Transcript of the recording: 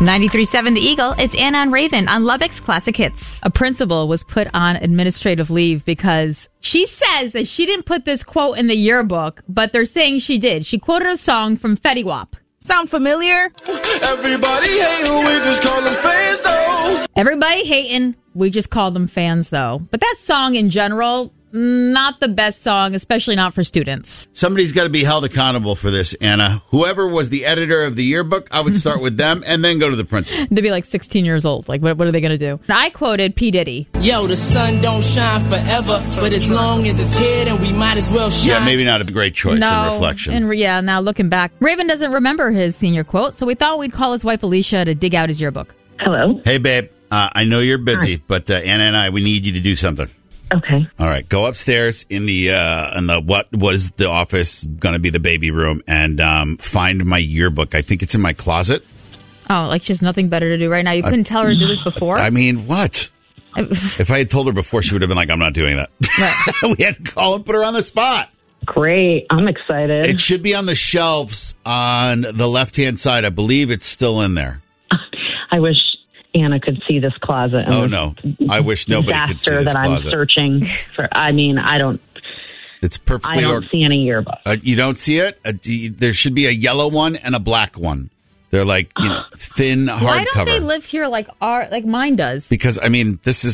93.7 The Eagle, it's Anna and Raven on Lubbock's Classic Hits. A principal was put on administrative leave because she says that she didn't put this quote in the yearbook, but they're saying she did. She quoted a song from Fetty Wap. Sound familiar? Everybody hating, we just call them fans, though. Everybody hating, we just call them fans, though. But that song in general, not the best song, especially not for students. Somebody's got to be held accountable for this, Anna. Whoever was the editor of the yearbook, I would start with them and then go to the principal. They'd be like 16 years old. Like, what are they going to do? I quoted P. Diddy. Yo, the sun don't shine forever, but as long as it's here, then we might as well shine. Yeah, maybe not a great choice in reflection. And now looking back, Raven doesn't remember his senior quote, so we thought we'd call his wife Alicia to dig out his yearbook. Hello. Hey, babe. I know you're busy, but Anna and I, we need you to do something. Okay. All right, go upstairs in the what was the office going to be the baby room and find my yearbook. I think it's in my closet. Oh, like she has nothing better to do right now. You couldn't tell her to do this before? I mean, what? If I had told her before, she would have been like, I'm not doing that. Right. We had to call and put her on the spot. Great. I'm excited. It should be on the shelves on the left-hand side. I believe it's still in there. I wish Anna could see this closet. Oh, no. I wish nobody could see this that closet. I'm searching for. I mean, I don't. It's perfectly. I don't see any yearbook. You don't see it? There should be a yellow one and a black one. They're like thin hardcover. Why don't they live here like mine does? Because I mean, this is